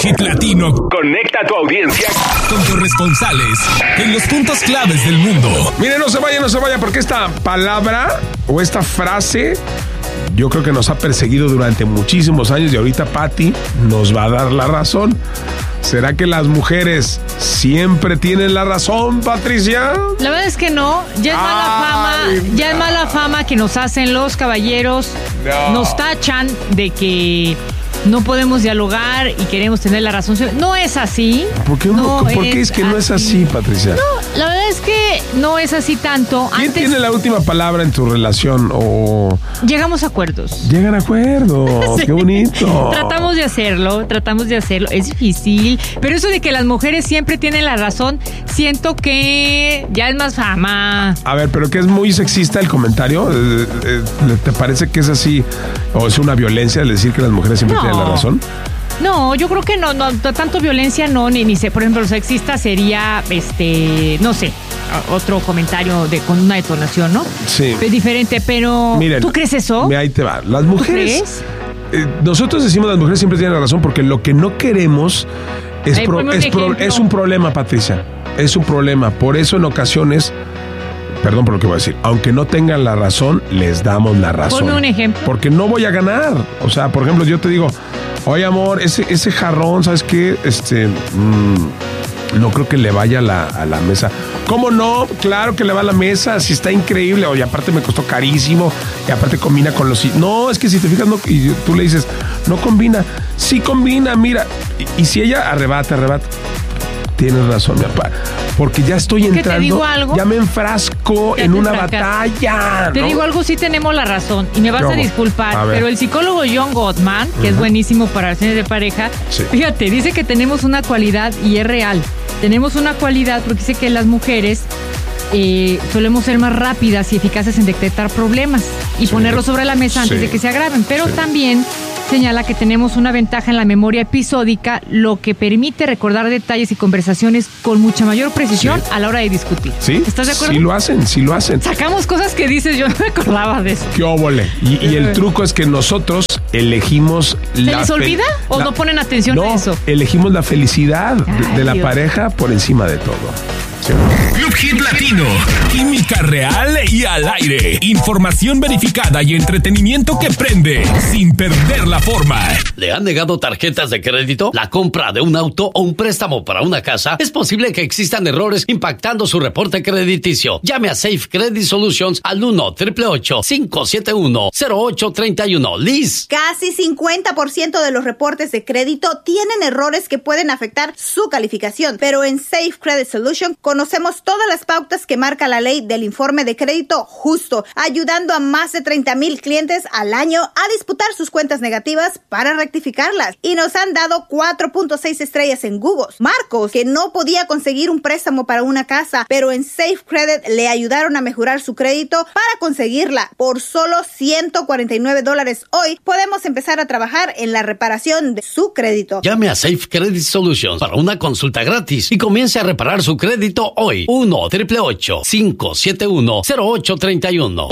Hit Latino conecta a tu audiencia con corresponsales en los puntos claves del mundo. Mire, no se vaya, porque esta palabra o esta frase yo creo que nos ha perseguido durante muchísimos años y ahorita Pati nos va a dar la razón. ¿Será que las mujeres siempre tienen la razón, Patricia? La verdad es que no. Ya es mala fama que nos hacen los caballeros. No. Nos tachan de que no podemos dialogar y queremos tener la razón. No es así. ¿Por qué no es así, Patricia? No, la verdad es que no es así tanto. ¿Quién tiene la última palabra en tu relación? Llegamos a acuerdos. Llegan a acuerdos. Sí. Qué bonito. Tratamos de hacerlo. Es difícil. Pero eso de que las mujeres siempre tienen la razón, siento que ya es más fama. A ver, pero que es muy sexista el comentario. ¿Te parece que es así? ¿O es una violencia el decir que las mujeres siempre tienen la razón? No, yo creo que no tanto violencia no, ni sé, por ejemplo, sexista sería, no sé, otro comentario con una detonación, ¿no? Sí. Es diferente, pero miren, ¿tú crees eso? Ahí te va. Las mujeres, nosotros decimos las mujeres siempre tienen la razón porque lo que no queremos es un problema, Patricia. Es un problema. Por eso en ocasiones, perdón por lo que voy a decir, aunque no tengan la razón, les damos la razón. Ponme un ejemplo. Porque no voy a ganar. O sea, por ejemplo, yo te digo, oye, amor, ese jarrón, ¿sabes qué? No creo que le vaya a la mesa. ¿Cómo no? Claro que le va a la mesa, si está increíble. Oye, aparte me costó carísimo. Y aparte combina con los... No, es que si te fijas, no, y tú le dices, no combina. Sí combina, mira. Y si ella arrebata. Tienes razón, mi papá. Porque ya estoy entrando. ¿Te digo algo? Ya me enfrasco en una batalla. Te digo algo, sí tenemos la razón. Y me vas a disculpar, pero el psicólogo John Gottman, que es buenísimo para relaciones de pareja, fíjate, dice que tenemos una cualidad y es real. Tenemos una cualidad porque dice que las mujeres solemos ser más rápidas y eficaces en detectar problemas y ponerlos sobre la mesa antes de que se agraven. Pero también señala que tenemos una ventaja en la memoria episódica, lo que permite recordar detalles y conversaciones con mucha mayor precisión a la hora de discutir. ¿Sí? ¿Estás de acuerdo? Sí lo hacen. Sacamos cosas que dices, yo no me acordaba de eso. ¡Qué óvole! Y el truco es que nosotros elegimos ¿Se les olvida o no ponen atención a eso? Elegimos la felicidad de la pareja por encima de todo. Sí. Club Hit Latino, química real y al aire. Información verificada y entretenimiento que prende sin perder la forma. ¿Le han negado tarjetas de crédito? ¿La compra de un auto o un préstamo para una casa? Es posible que existan errores impactando su reporte crediticio. Llame a Safe Credit Solutions al 1-888-571-0831. Liz. Casi 50% de los reportes de crédito tienen errores que pueden afectar su calificación, pero en Safe Credit Solutions conocemos todas las pautas que marca la ley del informe de crédito justo, ayudando a más de 30,000 clientes al año a disputar sus cuentas negativas para rectificarlas. Y nos han dado 4.6 estrellas en Google. Marcos, que no podía conseguir un préstamo para una casa, pero en Safe Credit le ayudaron a mejorar su crédito para conseguirla. Por solo $149 hoy, podemos empezar a trabajar en la reparación de su crédito. Llame a Safe Credit Solutions para una consulta gratis y comience a reparar su crédito hoy. 1-888-571-0831.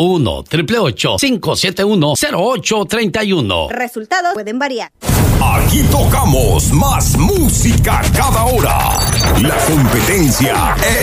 1-888-571-0831. Resultados pueden variar. Aquí tocamos más música cada hora. La competencia